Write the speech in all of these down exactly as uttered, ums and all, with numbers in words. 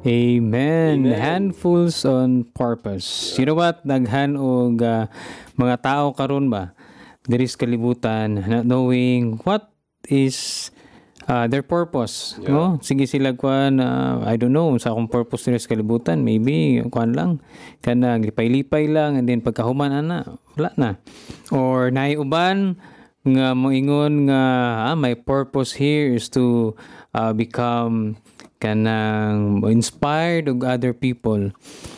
Amen. Amen. Handfuls on purpose. You know what? Daghan og uh, mga tao karon ba diri sa kalibutan not knowing what is uh, their purpose, Yeah. no? Sige sila kuan uh, I don't know sa akong purpose diri sa kalibutan, maybe kuan lang kana lipay-lipay lang and then pagkahuman ana wala na. Or naay uban nga moingon nga ah, my purpose here is to uh, become kanang inspired of other people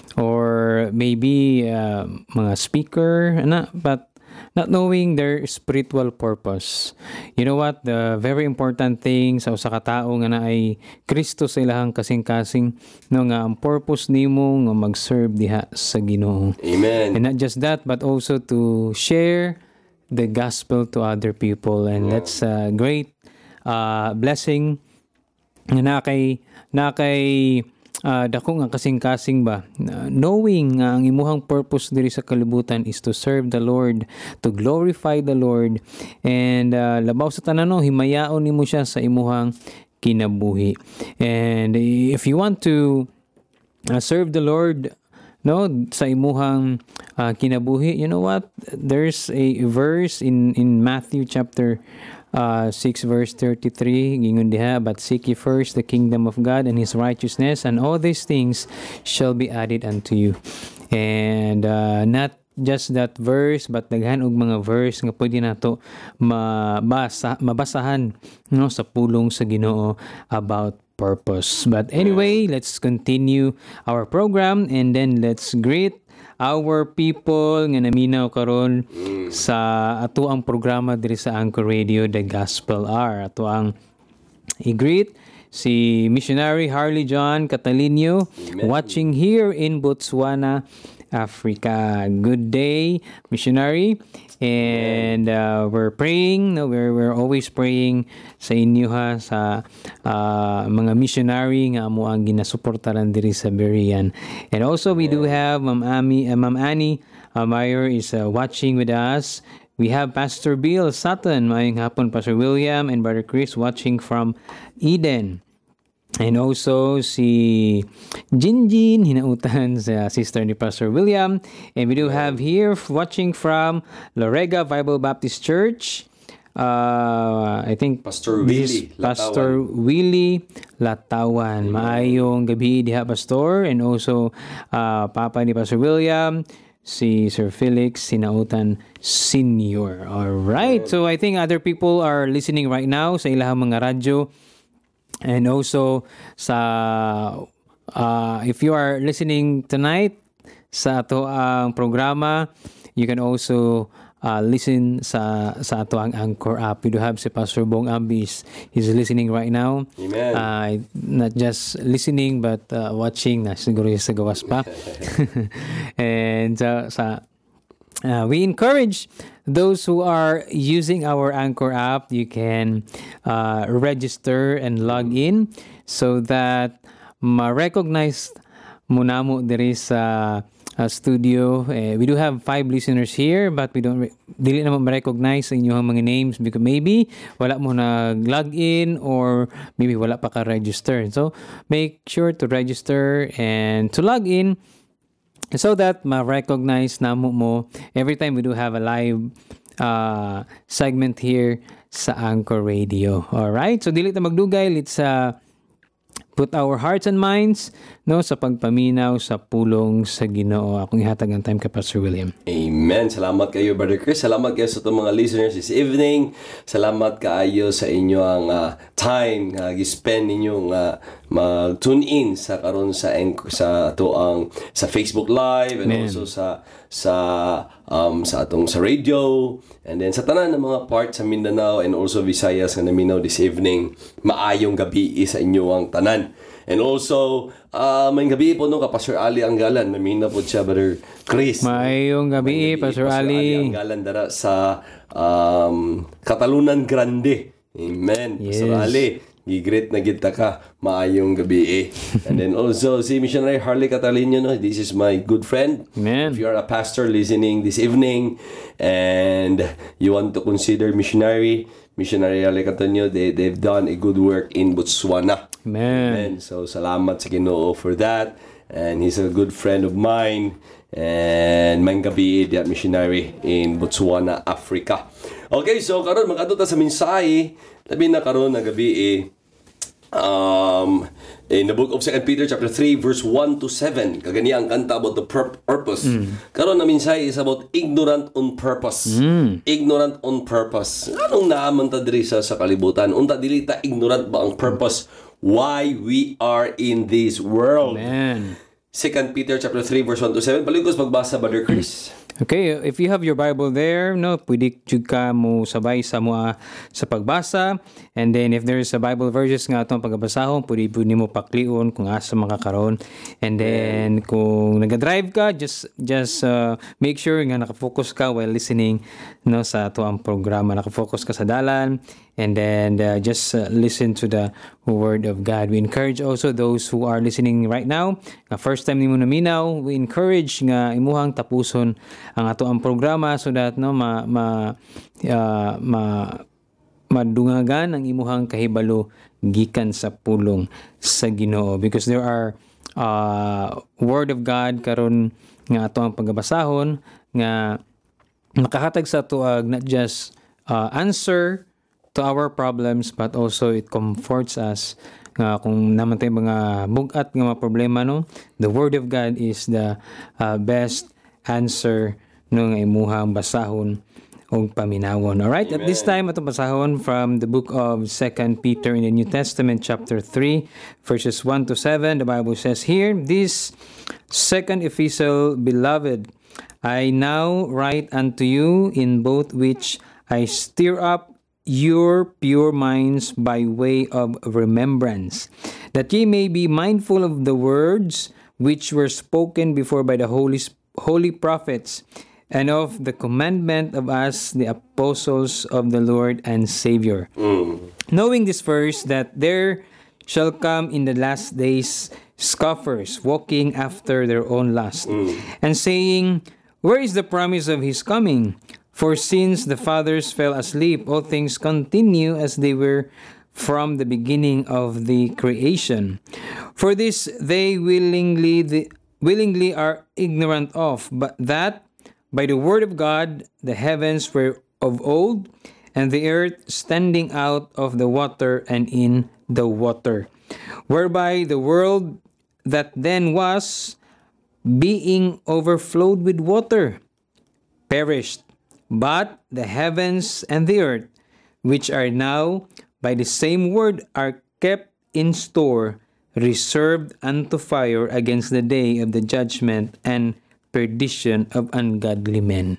or maybe uh, mga speaker ana, but not knowing their spiritual purpose. You know what? The very important thing sa usa ka tawo nga na ay Kristo sa ilahang kasing-kasing no nga ang purpose nimo nga mag-serve diha sa Ginoo. Amen. And not just that, but also to share the gospel to other people, and that's a great uh, blessing na kay na kay uh, dako nga kasing-kasing ba uh, knowing nga ang imuhang purpose diri sa kalibutan is to serve the Lord, to glorify the Lord, and uh, labaw sa tanan no himayaon nimo siya sa imuhang kinabuhi. And if you want to uh, serve the Lord no sa imuhang uh, kinabuhi, you know what, there's a verse in in Matthew chapter uh, six verse thirty-three gingon diha, but seek ye first the kingdom of God and his righteousness, and all these things shall be added unto you. And uh, not just that verse, but daghan og mga verse nga pwede nato mabasa mabasahan no sa pulong sa Ginoo about purpose. But anyway, let's continue our program and then let's greet our people nga naminaw karon sa ato ang programa diri sa Anchor Radio, The Gospel Hour. Ato ang i-greet si Missionary Harley John Catalinio, Amen. watching here in Botswana, Africa. Good day, missionary. And uh, we're praying, no, we're, we're always praying sa inyo ha, sa uh, mga missionary nga amo ang ginasuportaran diri sa Berean. And also we do have Ma'am Ami, uh, Ma'am Annie uh, Meyer is uh, watching with us. We have Pastor Bill Sutton, maayong hapon Pastor William, and Brother Chris watching from Eden. And also si Jinjin hinautan sa sister ni Pastor William. And we do have here watching from Lorega Bible Baptist Church. Uh, I think Pastor this Willie Pastor Willie Latawan. Maayong gabi diha Pastor, and also uh, Papa ni Pastor William, si Sir Felix Sinautan Senior. All right. So I think other people are listening right now sa ilahang mga radyo. And also sa uh, if you are listening tonight sa ato ang programa, you can also uh, listen sa sa ato ang Anchor app. We do have si Pastor Bong Ambis. He's listening right now. Amen. Uh, not just listening but uh, watching na siguro sa gawas pa. And uh, sa Uh, we encourage those who are using our Anchor app, you can uh, register and log in so that ma-recognize mo namo diri sa uh, studio. Uh, we do have five listeners here, but we don't re- dili na ma-recognize sa inyong mga names because maybe wala mo nag-log in or maybe wala pa ka register. So make sure to register and to log in so that ma-recognize namo mo every time we do have a live uh, segment here sa Anchor Radio. Alright? So, dili ta magdugay. Let's uh, put our hearts and minds no sa pagpaminaw sa pulong sa Ginoo. Akong ihatag ang time kay Pastor William. Amen. Salamat kayo, Brother Chris. Salamat kayo sa itong mga listeners this evening. Salamat kaayo sa inyong uh, time nga uh, gi-spend ninyo nga uh, mag-tune in sa karon sa sa ato ang sa Facebook Live and Amen. also sa sa um sa atong sa radio, and then sa tanan ng mga part sa Mindanao and also Visayas nga naminaw this evening. Maayong gabi sa inyo ang tanan. And also, uh, may gabi po no ka Pastor Ali Anggalan, namina po siya, Brother Chris. Maayong gabi, Pastor Ali. Anggalan dara sa um, Katalunan Grande. Amen. Yes. Pastor Ali, gigreet na kita ka. Maayong gabi. And then also, si Missionary Harley Catalinio, no? This is my good friend. Amen. If you are a pastor listening this evening and you want to consider missionary, Missionary Harley Catalinio, they, they've done a good work in Botswana. Amen. Amen. So, salamat sa Ginoo for that. And he's a good friend of mine. And may gabi di missionary in Botswana, Africa. Okay, so karon mag-adto ta sa mensahe. Labi na karon na gabi um in the book of Second Peter chapter three verse one to seven. Kagani ang kanta about the pur- purpose. Mm. Karon na mensahe is about ignorant on purpose. Mm. Ignorant on purpose. Anong naaman ta diri sa, sa kalibutan? Unta dili ta ignorant ba ang purpose why we are in this world? Amen. Second Peter chapter three verse one to seven. Paligos magbasa, Brother Chris. Okay, if you have your Bible there, no, pwede jud ka mo sabay sa mga sa pagbasa. And then if there is a Bible verses nga atong pagbasahon, pwede pwede mo paklion kung asa makakaroon. And then kung naga-drive ka, just just uh, make sure nga naka-focus ka while listening no sa ato ang programa. Naka-focus ka sa dalan. And then uh, just uh, listen to the Word of God. We encourage also those who are listening right now. Nga first time nimo naminaw, we encourage nga imuhang tapuson ang ato ang programa so that no ma ma uh, ma madungagan ang imuhang kahibalo gikan sa pulong sa Ginoo, because there are uh, Word of God karon nga ato ang pagbasahon nga makahatag sa tuag not just uh, answer to our problems, but also it comforts us nga uh, kung naman tayo mga bugat nga mga problema, no, the Word of God is the uh, best answer no nga imuhang basahon o paminawon. Alright, at this time atong basahon from the book of Second Peter in the New Testament chapter three verses one to seven. The Bible says here, "This second epistle, beloved, I now write unto you, in both which I stir up your pure minds by way of remembrance, that ye may be mindful of the words which were spoken before by the holy holy prophets, and of the commandment of us, the apostles of the Lord and Savior. Mm. Knowing this first, that there shall come in the last days scoffers, walking after their own lust, mm. and saying, Where is the promise of his coming? For since the fathers fell asleep, all things continue as they were from the beginning of the creation. For this they willingly the, willingly are ignorant of, but that by the word of God the heavens were of old, and the earth standing out of the water and in the water, whereby the world that then was, being overflowed with water, perished. But the heavens and the earth, which are now by the same word, are kept in store, reserved unto fire against the day of the judgment and perdition of ungodly men."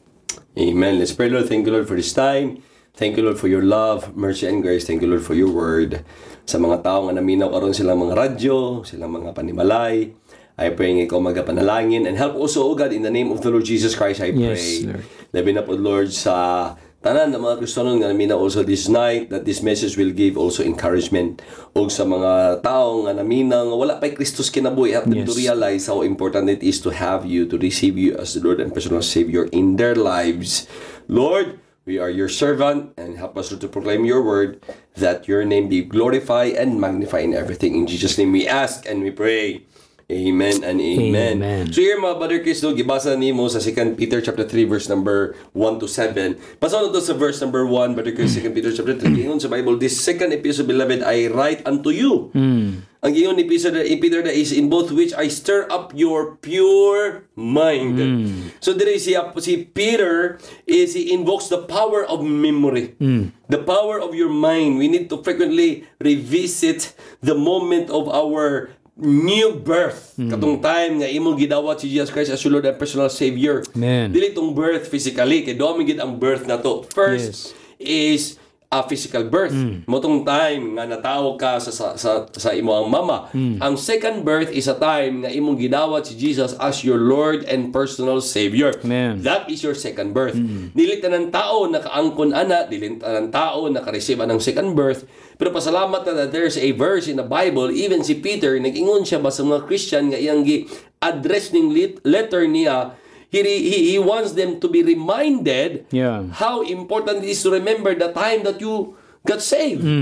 Amen. Let's pray, Lord. Thank you, Lord, for this time. Thank you, Lord, for your love, mercy, and grace. Thank you, Lord, for your word. Sa mga tao nga naminaw karon silang mga radyo, silang mga panimalay, I pray nga ikaw magapanalangin, and help also, O God, in the name of the Lord Jesus Christ, I pray. Yes, Lord. Labi na po, Lord, sa tanan ng mga Kristiyano nga naminaw also this night, that this message will give also encouragement. O sa mga tao nga naminaw nga wala pa'y Kristus kinabuhi, help them Yes. to realize how important it is to have you, to receive you as the Lord and personal Savior in their lives. Lord, we are your servant, and help us to proclaim your word, that your name be glorified and magnified in everything. In Jesus' name we ask and we pray. Amen and amen. Amen. So here, mga Brother Chris, no, gibasa nimo sa Second Peter chapter three verse number one to seven. Basa na to sa verse number one, Brother Chris, Second Peter chapter three. Ingon sa Bible, "This second epistle, beloved, I write unto you." Mm. Ang ingon ni Peter, Peter na is, "In both which I stir up your pure mind." Mm. So there is si, si Peter is he invokes the power of memory. Mm. The power of your mind. We need to frequently revisit the moment of our new birth. Mm. Katong time nga imong gidawat si Jesus Christ as your Lord and personal Savior. Amen. Dili tong birth physically, kay do gid ang birth na to. First yes. is a physical birth. Mm. Motong time nga natawo ka sa sa sa, sa imong mama. Mm. Ang second birth is a time nga imong gidawat si Jesus as your Lord and personal Savior. Amen. That is your second birth. Mm. Dili tanang tao nakaangkon ana, dili tanang tao naka-receive ng second birth. Pero pasalamat na that there's a verse in the Bible, even si Peter nag-ingon siya ba sa mga Christian nga iyang gi-address ning letter niya. He, he, he wants them to be reminded yeah. how important it is to remember the time that you got saved. Mm.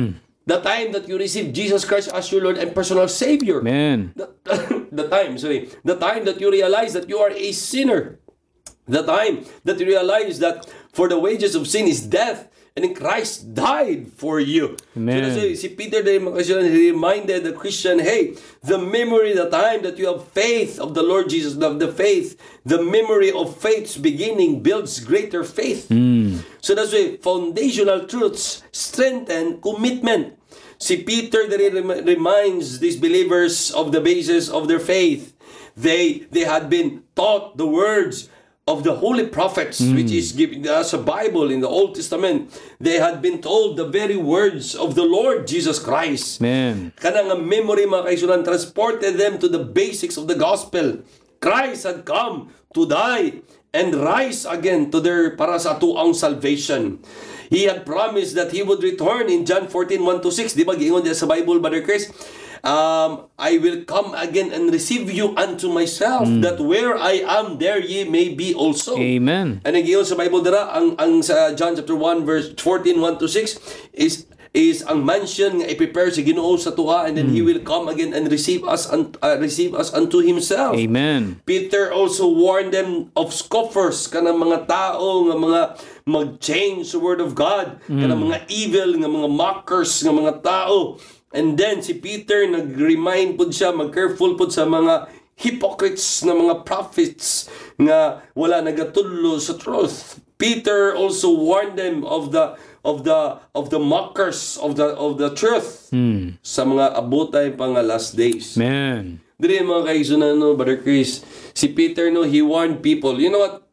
The time that you receive Jesus Christ as your Lord and personal Savior. Amen. The, the time, sorry. The time that you realize that you are a sinner. The time that you realize that for the wages of sin is death, and in Christ died for you. Amen. So that's why si Peter he reminded the Christian, hey, the memory, the time that you have faith of the Lord Jesus, of the faith, the memory of faith's beginning builds greater faith. Mm. So that's why foundational truths strengthen commitment. Si Peter rem- reminds these believers of the basis of their faith. They they had been taught the words of the holy prophets, mm. which is giving us a Bible in the Old Testament. They had been told the very words of the Lord Jesus Christ. Amen. Kanang ang memory, mga kaisunan, transported them to the basics of the gospel. Christ had come to die and rise again to their para sa tuang salvation. He had promised that He would return in John fourteen, one to six. Di ba, giingon diya sa Bible, Brother Chris? Um, I will come again and receive you unto myself, mm. that where I am, there ye may be also. Amen. And giingon sa Bible dira, ang, ang sa John chapter one, verse fourteen, one to six, is is ang mansion nga i-prepare si Ginoo sa tuwa, and then mm. He will come again and receive us un, uh, receive us unto Himself. Amen. Peter also warned them of scoffers, kanang mga tao nga mga mag-change the word of God, mm. kanang mga evil nga mga mockers nga mga tao. And then si Peter nag-remind pud siya, mag-careful pud sa mga hypocrites na mga prophets nga wala nagatudlo sa truth. Peter also warned them of the of the of the mockers of the of the truth hmm. sa mga abotay pa nga last days. Man. Dili mga kaigsunan, no, Brother Chris, si Peter, no, he warned people. You know what?